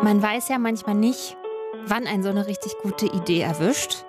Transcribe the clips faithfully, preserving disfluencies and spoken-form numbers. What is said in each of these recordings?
Man weiß ja manchmal nicht, wann einen so eine richtig gute Idee erwischt.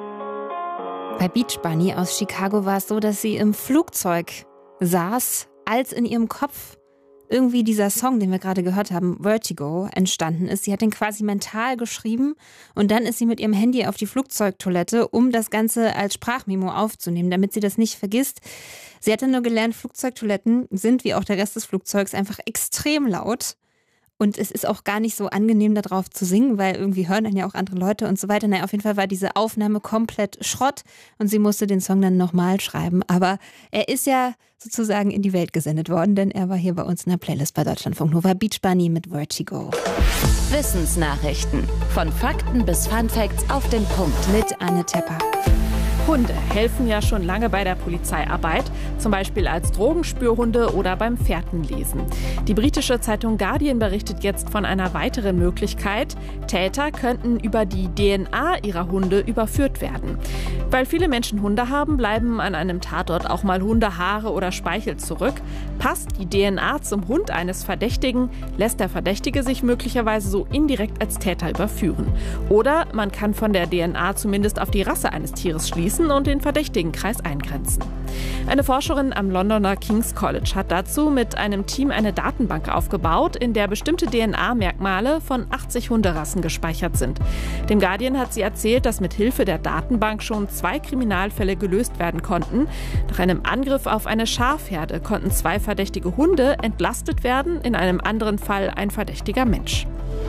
Bei Beach Bunny aus Chicago war es so, dass sie im Flugzeug saß, als in ihrem Kopf irgendwie dieser Song, den wir gerade gehört haben, Vertigo, entstanden ist. Sie hat den quasi mental geschrieben und dann ist sie mit ihrem Handy auf die Flugzeugtoilette, um das Ganze als Sprachmemo aufzunehmen, damit sie das nicht vergisst. Sie hatte nur gelernt, Flugzeugtoiletten sind, wie auch der Rest des Flugzeugs, einfach extrem laut. Und es ist auch gar nicht so angenehm, da drauf zu singen, weil irgendwie hören dann ja auch andere Leute und so weiter. Naja, auf jeden Fall war diese Aufnahme komplett Schrott und sie musste den Song dann nochmal schreiben. Aber er ist ja sozusagen in die Welt gesendet worden, denn er war hier bei uns in der Playlist bei Deutschlandfunk Nova. Beach Bunny mit Vertigo. Wissensnachrichten. Von Fakten bis Funfacts auf den Punkt. Mit Anne Tepper. Hunde helfen ja schon lange bei der Polizeiarbeit, zum Beispiel als Drogenspürhunde oder beim Fährtenlesen. Die britische Zeitung Guardian berichtet jetzt von einer weiteren Möglichkeit. Täter könnten über die D N A ihrer Hunde überführt werden. Weil viele Menschen Hunde haben, bleiben an einem Tatort auch mal Hundehaare oder Speichel zurück. Passt die D N A zum Hund eines Verdächtigen, lässt der Verdächtige sich möglicherweise so indirekt als Täter überführen. Oder man kann von der D N A zumindest auf die Rasse eines Tieres schließen und den Verdächtigenkreis eingrenzen. Eine Forscherin am Londoner King's College hat dazu mit einem Team eine Datenbank aufgebaut, in der bestimmte D N A-Merkmale von achtzig Hunderassen gespeichert sind. Dem Guardian hat sie erzählt, dass mit Hilfe der Datenbank schon zwei Kriminalfälle gelöst werden konnten. Nach einem Angriff auf eine Schafherde konnten zwei verdächtige Hunde entlastet werden, in einem anderen Fall ein verdächtiger Mensch.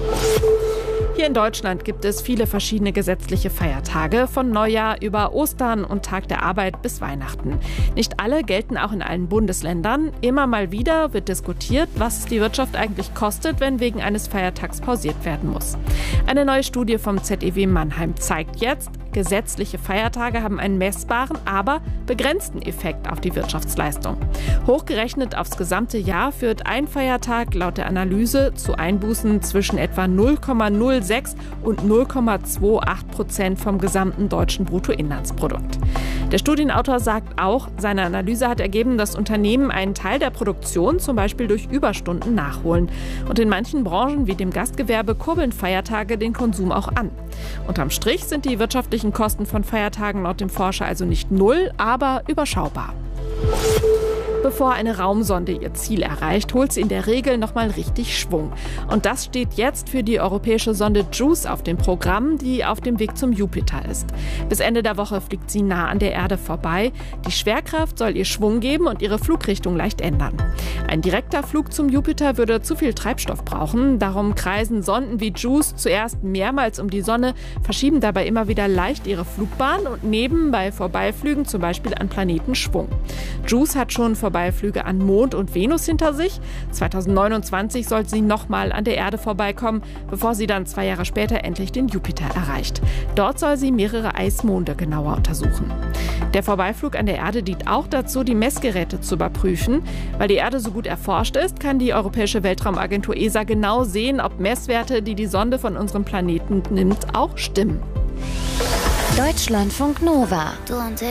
Hier in Deutschland gibt es viele verschiedene gesetzliche Feiertage, von Neujahr über Ostern und Tag der Arbeit bis Weihnachten. Nicht alle gelten auch in allen Bundesländern. Immer mal wieder wird diskutiert, was es die Wirtschaft eigentlich kostet, wenn wegen eines Feiertags pausiert werden muss. Eine neue Studie vom Z E W Mannheim zeigt jetzt, gesetzliche Feiertage haben einen messbaren, aber begrenzten Effekt auf die Wirtschaftsleistung. Hochgerechnet aufs gesamte Jahr führt ein Feiertag laut der Analyse zu Einbußen zwischen etwa null Komma null sechs und null Komma achtundzwanzig Prozent vom gesamten deutschen Bruttoinlandsprodukt. Der Studienautor sagt auch, seine Analyse hat ergeben, dass Unternehmen einen Teil der Produktion zum Beispiel durch Überstunden nachholen. Und in manchen Branchen wie dem Gastgewerbe kurbeln Feiertage den Konsum auch an. Unterm Strich sind die wirtschaftlichen Kosten von Feiertagen laut dem Forscher also nicht null, aber überschaubar. Bevor eine Raumsonde ihr Ziel erreicht, holt sie in der Regel nochmal richtig Schwung. Und das steht jetzt für die europäische Sonde JUICE auf dem Programm, die auf dem Weg zum Jupiter ist. Bis Ende der Woche fliegt sie nah an der Erde vorbei. Die Schwerkraft soll ihr Schwung geben und ihre Flugrichtung leicht ändern. Ein direkter Flug zum Jupiter würde zu viel Treibstoff brauchen. Darum kreisen Sonden wie JUICE zuerst mehrmals um die Sonne, verschieben dabei immer wieder leicht ihre Flugbahn und nehmen bei Vorbeiflügen zum Beispiel an Planeten Schwung. JUICE hat schon Vorbeiflüge an Mond und Venus hinter sich. zweitausendneunundzwanzig soll sie nochmal an der Erde vorbeikommen, bevor sie dann zwei Jahre später endlich den Jupiter erreicht. Dort soll sie mehrere Eismonde genauer untersuchen. Der Vorbeiflug an der Erde dient auch dazu, die Messgeräte zu überprüfen. Weil die Erde so gut erforscht ist, kann die Europäische Weltraumagentur E S A genau sehen, ob Messwerte, die die Sonde von unserem Planeten nimmt, auch stimmen. Deutschlandfunk Nova. Du und